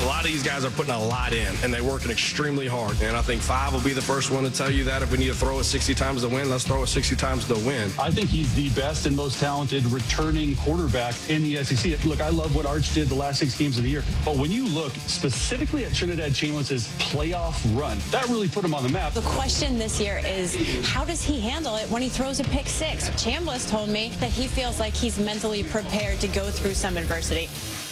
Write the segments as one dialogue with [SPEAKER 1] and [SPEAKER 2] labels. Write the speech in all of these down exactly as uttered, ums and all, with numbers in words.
[SPEAKER 1] A lot of these guys are putting a lot in, and they're working extremely hard. And I think five will be the first one to tell you that if we need to throw it sixty times to win, let's throw it sixty times to win.
[SPEAKER 2] I think he's the best and most talented returning quarterback in the S E C. Look, I love what Arch did the last six games of the year. But when you look specifically at Trinidad Chambliss' playoff run, that really put him on the map.
[SPEAKER 3] The question this year is, how does he handle it when he throws a pick six? Chambliss told me that he feels like he's mentally prepared to go through some adversity.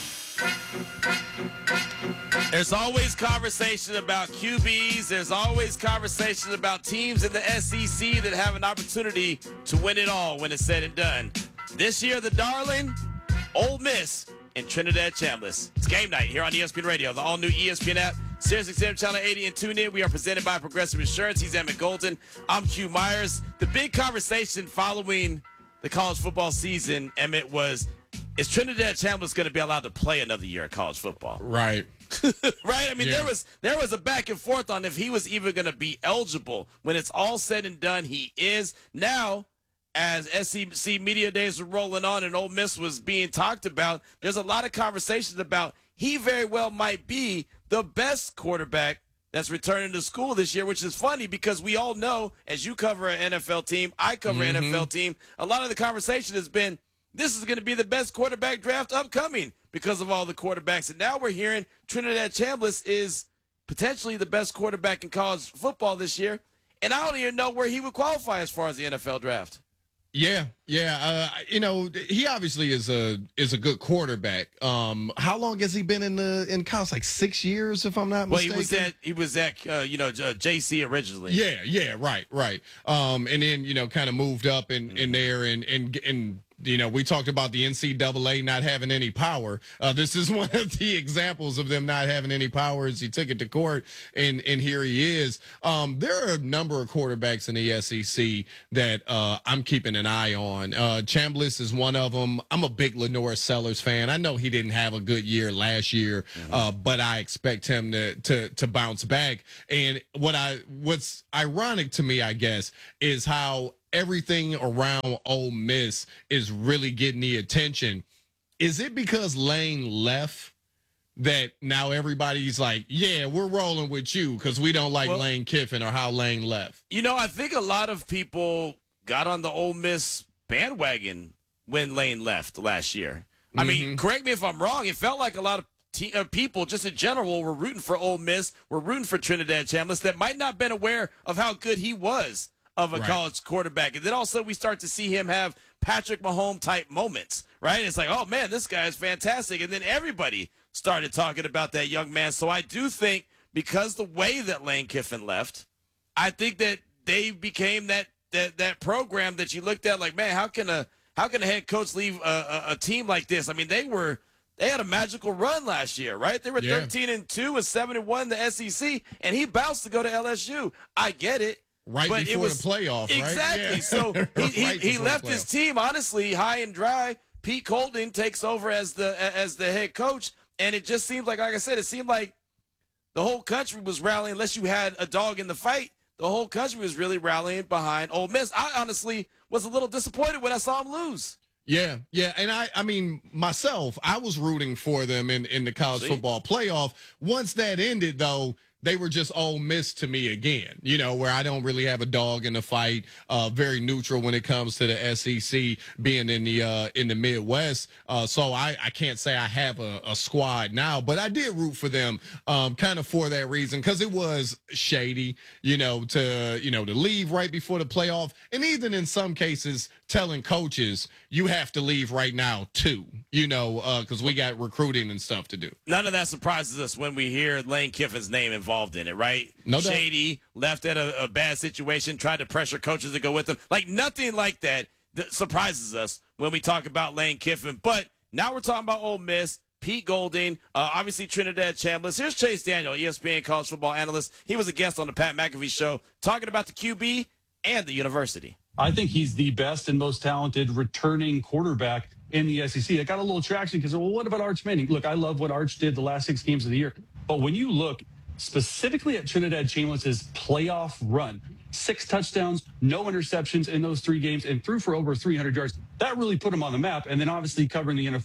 [SPEAKER 4] There's always conversation about Q Bs. There's always conversation about teams in the S E C that have an opportunity to win it all when it's said and done. This year, the darling, Ole Miss and Trinidad Chambliss. It's game night here on E S P N Radio, the all-new E S P N app, Sirius X M Channel eighty, and tune in. We are presented by Progressive Insurance. He's Emmett Golden. I'm Q Myers. The big conversation following the college football season, Emmett, was, is Trinidad Chambliss going to be allowed to play another year of college football?
[SPEAKER 5] Right.
[SPEAKER 4] Right? I mean, yeah. there was there was a back and forth on if he was even going to be eligible. When it's all said and done, he is. Now, as S E C Media Days were rolling on and Ole Miss was being talked about, there's a lot of conversations about he very well might be the best quarterback that's returning to school this year, which is funny because we all know, as you cover an N F L team, I cover
[SPEAKER 5] mm-hmm.
[SPEAKER 4] an N F L team, a lot of the conversation has been, this is going to be the best quarterback draft upcoming because of all the quarterbacks. And now we're hearing Trinidad Chambliss is potentially the best quarterback in college football this year. And I don't even know where he would qualify as far as the N F L draft.
[SPEAKER 5] Yeah, yeah. Uh, you know, he obviously is a is a good quarterback. Um, how long has he been in the in college? Like six years, if I'm not
[SPEAKER 4] well,
[SPEAKER 5] mistaken.
[SPEAKER 4] Well, he was at he was at uh, you know J C originally.
[SPEAKER 5] Yeah, yeah, right, right. Um, and then you know, kind of moved up in, mm-hmm. in there, and and and you know, we talked about the N C double A not having any power. Uh, this is one of the examples of them not having any power as he took it to court, and, and here he is. Um, there are a number of quarterbacks in the S E C that uh, I'm keeping an eye on. Uh, Chambliss is one of them. I'm a big Lenore Sellers fan. I know he didn't have a good year last year, mm-hmm. uh, but I expect him to, to, to bounce back. And what I what's ironic to me, I guess, is how everything around Ole Miss is really getting the attention. Is it because Lane left that now everybody's like, yeah, we're rolling with you because we don't like well, Lane Kiffin or how Lane left?
[SPEAKER 4] You know, I think a lot of people got on the Ole Miss bandwagon when Lane left last year. I mm-hmm. mean, correct me if I'm wrong. It felt like a lot of T- uh, people just in general were rooting for Ole Miss, were rooting for Trinidad Chambliss that might not have been aware of how good he was of a right. college quarterback. And then also we start to see him have Patrick Mahomes type moments, right? It's like, oh man, this guy is fantastic. And then everybody started talking about that young man. So I do think because the way that Lane Kiffin left, I think that they became that that that program that you looked at like, man, how can a how can a head coach leave a, a, a team like this? I mean, they were they had a magical run last year, right? They were yeah. thirteen and two and seven and one in the S E C, and he bounced to go to L S U. I get it.
[SPEAKER 5] Right
[SPEAKER 4] but
[SPEAKER 5] before
[SPEAKER 4] it was,
[SPEAKER 5] the playoff, right?
[SPEAKER 4] Exactly.
[SPEAKER 5] Yeah.
[SPEAKER 4] So he,
[SPEAKER 5] right
[SPEAKER 4] he, he left his team, honestly, high and dry. Pete Golding takes over as the as the head coach, and it just seems like, like I said, it seemed like the whole country was rallying, unless you had a dog in the fight. The whole country was really rallying behind Ole Miss. I honestly was a little disappointed when I saw him lose.
[SPEAKER 5] Yeah, yeah, and I, I mean, myself, I was rooting for them in, in the college
[SPEAKER 4] See?
[SPEAKER 5] football playoff. Once that ended, though, they were just Ole Miss to me again, you know, where I don't really have a dog in the fight, uh, very neutral when it comes to the S E C being in the uh, in the Midwest. Uh, so I, I can't say I have a, a squad now, but I did root for them um, kind of for that reason, because it was shady, you know, to, you know, to leave right before the playoff. And even in some cases, telling coaches you have to leave right now too, you know, because uh, we got recruiting and stuff to do.
[SPEAKER 4] None of that surprises us when we hear Lane Kiffin's name involved in it, right?
[SPEAKER 5] No doubt.
[SPEAKER 4] Shady, left at a, a bad situation, tried to pressure coaches to go with him. Like nothing like that, that surprises us when we talk about Lane Kiffin. But now we're talking about Ole Miss, Pete Golding, uh, obviously Trinidad Chambliss. Here's Chase Daniel, E S P N college football analyst. He was a guest on the Pat McAfee show talking about the Q B and the university.
[SPEAKER 2] I think he's the best and most talented returning quarterback in the S E C. I got a little traction because, well, what about Arch Manning? Look, I love what Arch did the last six games of the year. But when you look specifically at Trinidad Chambliss' playoff run, six touchdowns, no interceptions in those three games, and threw for over three hundred yards, that really put him on the map. And then obviously covering the N F L,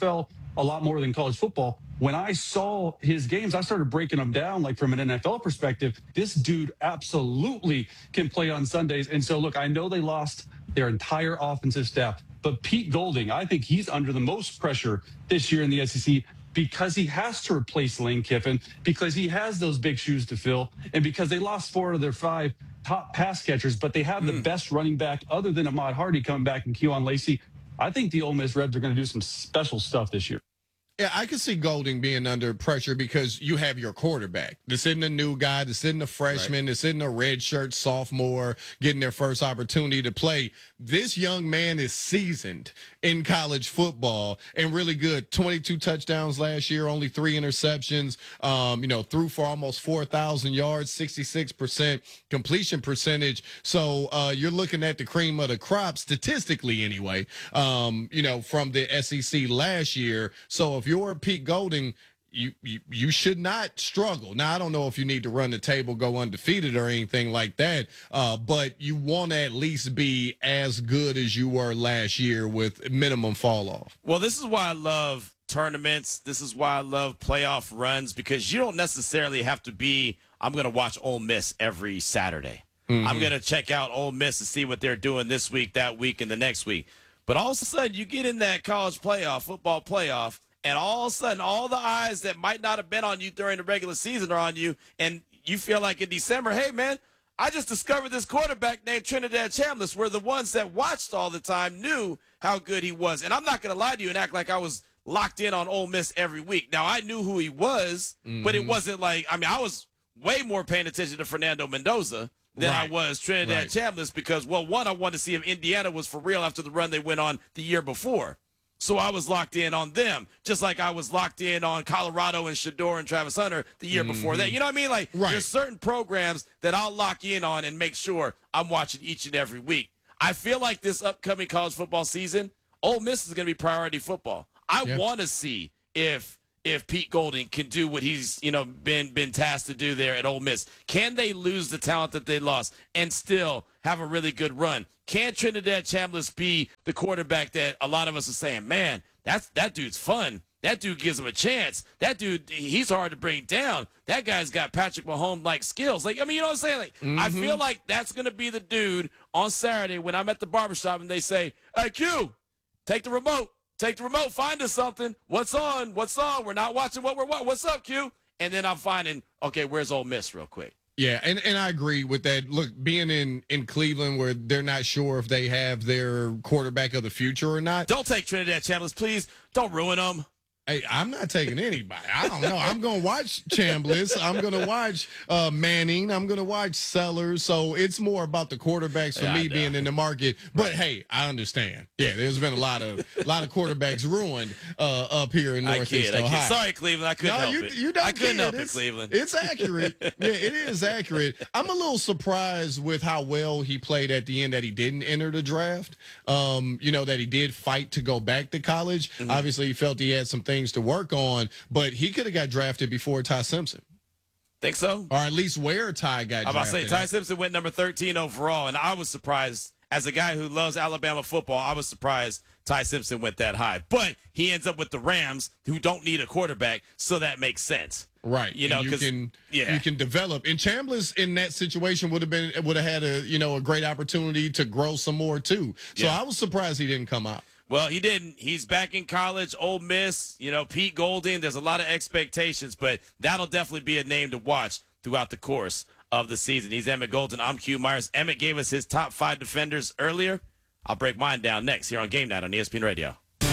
[SPEAKER 2] a lot more than college football. When I saw his games, I started breaking them down, like from an N F L perspective. This dude absolutely can play on Sundays. And so, look, I know they lost their entire offensive staff, but Pete Golding, I think he's under the most pressure this year in the S E C because he has to replace Lane Kiffin, because he has those big shoes to fill, and because they lost four of their five top pass catchers, but they have mm. the best running back other than Ahmad Hardy coming back and Keon Lacey. I think the Ole Miss Rebs are going to do some special stuff this year.
[SPEAKER 5] Yeah, I can see Golding being under pressure because you have your quarterback. This isn't a new guy. This isn't a freshman. Right. This isn't a redshirt sophomore getting their first opportunity to play. This young man is seasoned in college football and really good. twenty-two touchdowns last year, only three interceptions. Um, you know, threw for almost four thousand yards, sixty-six percent completion percentage. So uh, you're looking at the cream of the crop statistically anyway, um, you know, from the S E C last year. So if you're Pete Golding, you, you you should not struggle. Now, I don't know if you need to run the table, go undefeated or anything like that, uh, but you want to at least be as good as you were last year with minimum fall off.
[SPEAKER 4] Well, this is why I love tournaments. This is why I love playoff runs, because you don't necessarily have to be, I'm going to watch Ole Miss every Saturday. Mm-hmm. I'm going to check out Ole Miss and see what they're doing this week, that week, and the next week. But all of a sudden, you get in that college playoff, football playoff, and all of a sudden, all the eyes that might not have been on you during the regular season are on you, and you feel like in December, hey, man, I just discovered this quarterback named Trinidad Chambliss, where the ones that watched all the time knew how good he was. And I'm not going to lie to you and act like I was locked in on Ole Miss every week. Now, I knew who he was, mm-hmm. but it wasn't like, I mean, I was way more paying attention to Fernando Mendoza than right. I was Trinidad right. Chambliss because, well, one, I wanted to see if Indiana was for real after the run they went on the year before. So I was locked in on them, just like I was locked in on Colorado and Shador and Travis Hunter the year mm-hmm. before that. You know what I mean? Like, right. there's certain programs that I'll lock in on and make sure I'm watching each and every week. I feel like this upcoming college football season, Ole Miss is going to be priority football. I yeah. want to see if if Pete Golding can do what he's, you know, been been tasked to do there at Ole Miss. Can they lose the talent that they lost and still have a really good run? Can Trinidad Chambliss be the quarterback that a lot of us are saying, man, that's that dude's fun. That dude gives him a chance. That dude, he's hard to bring down. That guy's got Patrick Mahomes-like skills. Like, I mean, you know what I'm saying? Like, mm-hmm. I feel like that's going to be the dude on Saturday when I'm at the barbershop and they say, hey, Q, take the remote. Take the remote, find us something. What's on? What's on? We're not watching what we're watching. What's up, Q? And then I'm finding, okay, where's Ole Miss real quick?
[SPEAKER 5] Yeah, and, and I agree with that. Look, being in, in Cleveland where they're not sure if they have their quarterback of the future or not.
[SPEAKER 4] Don't take Trinidad Chambliss, please. Don't ruin them.
[SPEAKER 5] Hey, I'm not taking anybody. I don't know. I'm going to watch Chambliss. I'm going to watch uh, Manning. I'm going to watch Sellers. So it's more about the quarterbacks for yeah, me being in the market. But, right. hey, I understand. Yeah, there's been a lot of a lot of quarterbacks ruined uh, up here in Northeast Ohio.
[SPEAKER 4] I Sorry, Cleveland. I couldn't
[SPEAKER 5] no,
[SPEAKER 4] help
[SPEAKER 5] you,
[SPEAKER 4] it.
[SPEAKER 5] You don't
[SPEAKER 4] I couldn't
[SPEAKER 5] care.
[SPEAKER 4] help
[SPEAKER 5] it's,
[SPEAKER 4] it, Cleveland.
[SPEAKER 5] It's accurate. Yeah, it is accurate. I'm a little surprised with how well he played at the end that he didn't enter the draft. Um, you know, that he did fight to go back to college. Mm-hmm. Obviously, he felt he had some things to work on. But he could have got drafted before Ty Simpson.
[SPEAKER 4] Think so?
[SPEAKER 5] Or at least where Ty got drafted.
[SPEAKER 4] I'm about to say, Ty Simpson went number thirteen overall, and I was surprised. As a guy who loves Alabama football, I was surprised Ty Simpson went that high. But he ends up with the Rams, who don't need a quarterback, so that makes sense.
[SPEAKER 5] Right.
[SPEAKER 4] You know,
[SPEAKER 5] you can
[SPEAKER 4] yeah.
[SPEAKER 5] you can develop. And Chambliss in that situation would have been would have had a you know a great opportunity to grow some more too. So yeah. I was surprised he didn't come out.
[SPEAKER 4] Well, he didn't. He's back in college, Ole Miss, you know, Pete Golding. There's a lot of expectations, but that'll definitely be a name to watch throughout the course of the season. He's Emmett Golden. I'm Q Myers. Emmett gave us his top five defenders earlier. I'll break mine down next here on Game Night on E S P N Radio.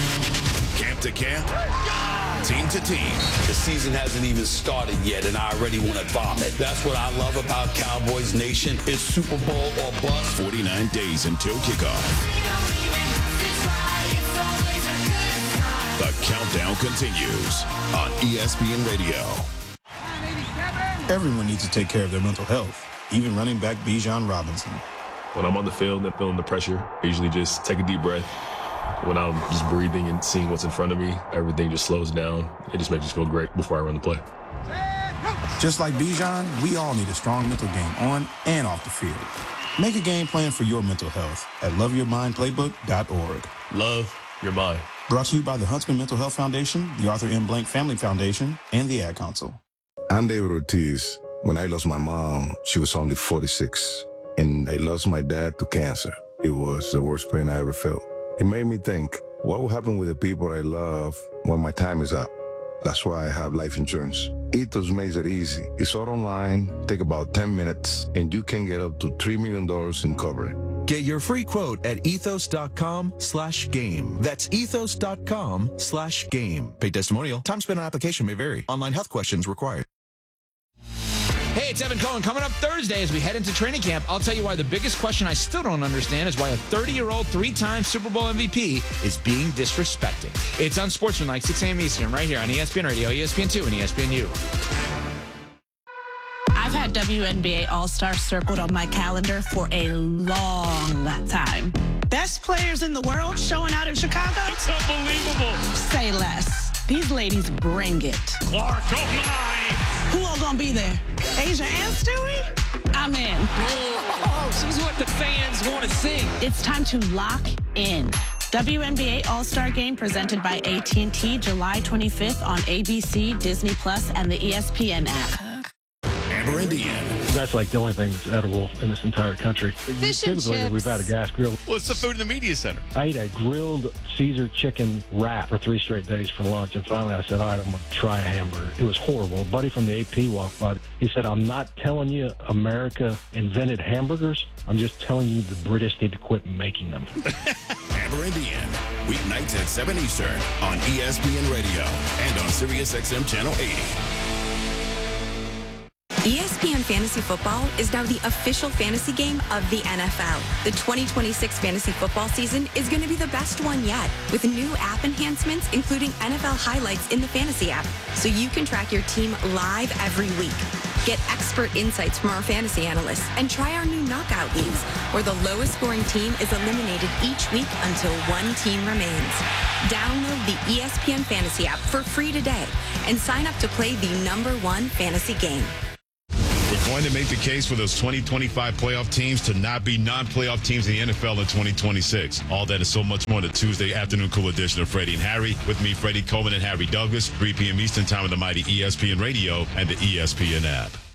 [SPEAKER 6] Camp to camp, team to team.
[SPEAKER 7] The season hasn't even started yet, and I already want to vomit. That's what I love about Cowboys Nation. It's Super Bowl or bust.
[SPEAKER 6] forty-nine days until kickoff. The countdown continues on E S P N Radio.
[SPEAKER 8] Everyone needs to take care of their mental health, even running back Bijan Robinson.
[SPEAKER 9] When I'm on the field and feeling the pressure, I usually just take a deep breath. When I'm just breathing and seeing what's in front of me, everything just slows down. It just makes me feel great before I run the play.
[SPEAKER 8] Just like Bijan, we all need a strong mental game on and off the field. Make a game plan for your mental health at love your mind playbook dot org.
[SPEAKER 7] Love
[SPEAKER 9] you're mine.
[SPEAKER 8] Brought to you by the Huntsman Mental Health Foundation, the Arthur M. Blank Family Foundation, and the Ad Council.
[SPEAKER 10] I'm David Ortiz. When I lost my mom, she was only forty-six, and I lost my dad to cancer. It was the worst pain I ever felt. It made me think, what will happen with the people I love when my time is up? That's why I have life insurance. Ethos makes it easy. It's all online, take about ten minutes, and you can get up to three million dollars in coverage.
[SPEAKER 11] Get your free quote at ethos.com slash game. That's ethos.com slash game. Paid testimonial. Time spent on application may vary. Online health questions required.
[SPEAKER 12] Hey, it's Evan Cohen. Coming up Thursday as we head into training camp, I'll tell you why the biggest question I still don't understand is why a thirty-year-old, three-time Super Bowl M V P is being disrespected. It's Unsportsmanlike, six a.m. Eastern, right here on E S P N Radio, E S P N two, and E S P N U.
[SPEAKER 13] I've had W N B A All-Star circled on my calendar for a long time. Best players in the world showing out in Chicago?
[SPEAKER 14] It's unbelievable.
[SPEAKER 13] Say less. These ladies bring it.
[SPEAKER 14] Clark, oh my!
[SPEAKER 13] Who all gonna be there? Asia and Stewie? I'm in.
[SPEAKER 14] Oh, this is what the fans want to see.
[SPEAKER 13] It's time to lock in. W N B A All-Star Game presented by A T and T, July twenty-fifth on A B C, Disney Plus, and the E S P N app.
[SPEAKER 6] Amber and Ian.
[SPEAKER 15] That's like the only thing that's edible in this entire country.
[SPEAKER 16] Fish and
[SPEAKER 15] Typically,
[SPEAKER 16] chips.
[SPEAKER 15] we've had a gas grill.
[SPEAKER 17] What's the food in the media center?
[SPEAKER 15] I ate a grilled Caesar chicken wrap for three straight days for lunch, and finally I said, all right, I'm going to try a hamburger. It was horrible. A buddy from the A P walked by. He said, I'm not telling you America invented hamburgers. I'm just telling you the British need to quit making them.
[SPEAKER 6] Amber and Ian. Weeknights at seven Eastern on E S P N Radio and on Sirius X M Channel eighty.
[SPEAKER 18] E S P N Fantasy Football is now the official fantasy game of the N F L. The twenty twenty-six fantasy football season is going to be the best one yet, with new app enhancements, including N F L highlights in the fantasy app, so you can track your team live every week. Get expert insights from our fantasy analysts and try our new knockout leagues, where the lowest scoring team is eliminated each week until one team remains. Download the E S P N Fantasy app for free today and sign up to play the number one fantasy game.
[SPEAKER 19] We're going to make the case for those twenty twenty-five playoff teams to not be non-playoff teams in the N F L in twenty twenty-six. All that and so much more on the Tuesday afternoon cool edition of Freddie and Harry. With me, Freddie Coleman and Harry Douglas, three p.m. Eastern time on the mighty E S P N Radio and the E S P N app.